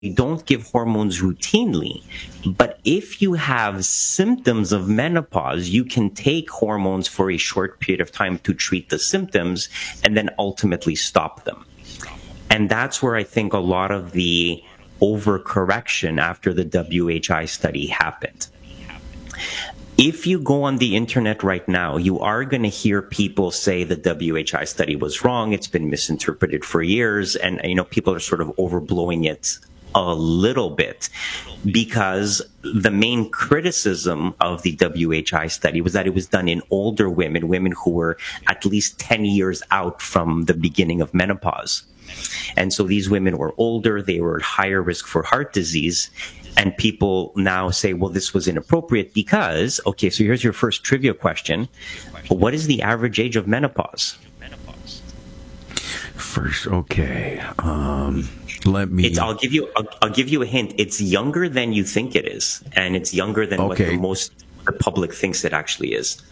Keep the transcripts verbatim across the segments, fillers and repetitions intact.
you don't give hormones routinely. But if you have symptoms of menopause, you can take hormones for a short period of time to treat the symptoms and then ultimately stop them. And that's where I think a lot of the overcorrection after the W H I study happened. If you go on the internet right now, you are going to hear people say the W H I study was wrong. It's been misinterpreted for years. And, you know, people are sort of overblowing it a little bit, because the main criticism of the W H I study was that it was done in older women, women who were at least ten years out from the beginning of menopause. And so these women were older, they were at higher risk for heart disease. And people now say, well, this was inappropriate because, okay, so here's your first trivia question. What is the average age of menopause? First, okay. Um, let me. It's, I'll give you. I'll, I'll give you a hint. It's younger than you think it is, and it's younger than okay. what the most the public thinks it actually is.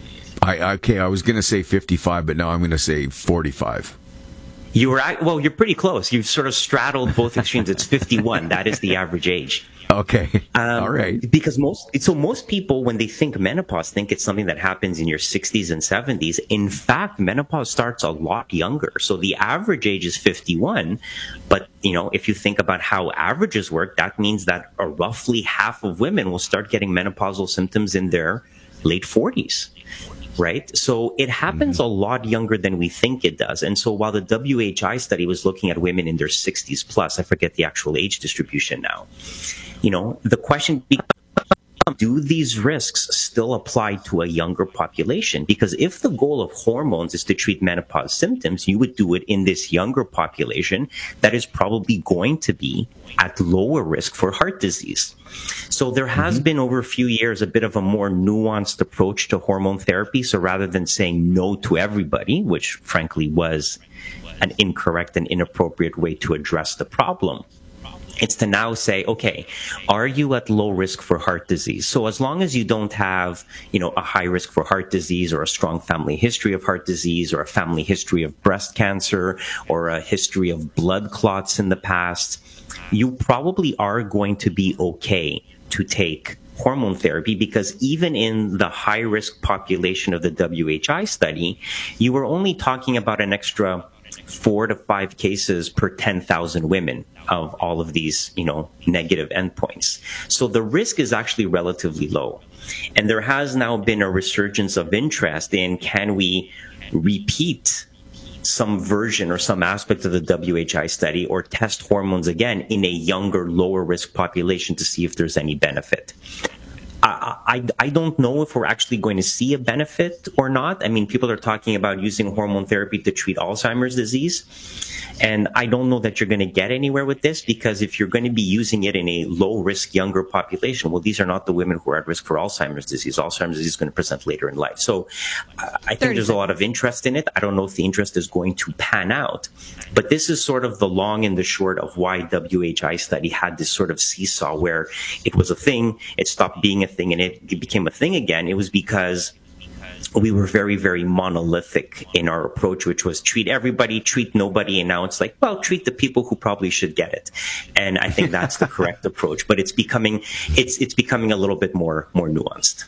I okay. I was going to say fifty-five, but now I'm going to say forty-five. You were at, well. You're pretty close. You've sort of straddled both extremes. It's fifty-one. That is the average age. Okay. Um, All right. Because most, so most people, when they think menopause, think it's something that happens in your sixties and seventies. In fact, menopause starts a lot younger. So the average age is fifty-one. But, you know, if you think about how averages work, that means that a roughly half of women will start getting menopausal symptoms in their late forties. Right? So it happens mm-hmm. a lot younger than we think it does. And so while the W H I study was looking at women in their sixties plus, I forget the actual age distribution now, you know, the question becomes, do these risks still apply to a younger population? Because if the goal of hormones is to treat menopause symptoms, you would do it in this younger population that is probably going to be at lower risk for heart disease. So there has mm-hmm. been over a few years a bit of a more nuanced approach to hormone therapy. So rather than saying no to everybody, which frankly was an incorrect and inappropriate way to address the problem, it's to now say, okay, are you at low risk for heart disease? So as long as you don't have, you know, a high risk for heart disease or a strong family history of heart disease or a family history of breast cancer or a history of blood clots in the past, you probably are going to be okay to take hormone therapy, because even in the high risk population of the W H I study, you were only talking about an extra four to five cases per ten thousand women of all of these, you know, negative endpoints. So the risk is actually relatively low. And there has now been a resurgence of interest in, can we repeat some version or some aspect of the W H I study or test hormones again in a younger, lower risk population to see if there's any benefit. I, I, I don't know if we're actually going to see a benefit or not. I mean, people are talking about using hormone therapy to treat Alzheimer's disease. And I don't know that you're going to get anywhere with this, because if you're going to be using it in a low-risk younger population, well, these are not the women who are at risk for Alzheimer's disease. Alzheimer's disease is going to present later in life. So uh, I think there's a lot of interest in it. I don't know if the interest is going to pan out. But this is sort of the long and the short of why W H I study had this sort of seesaw where it was a thing, it stopped being a thing, and it became a thing again. It was because we were very, very monolithic in our approach, which was treat everybody, treat nobody. And now it's like, well, treat the people who probably should get it. And I think that's the correct approach. But it's becoming, it's, it's becoming a little bit more, more nuanced.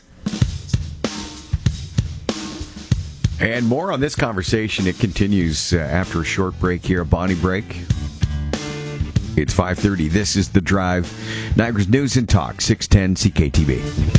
And more on this conversation. It continues uh, after a short break here, a Bonnie break. It's five thirty. This is The Drive. Niagara's News and Talk, six ten C K T B.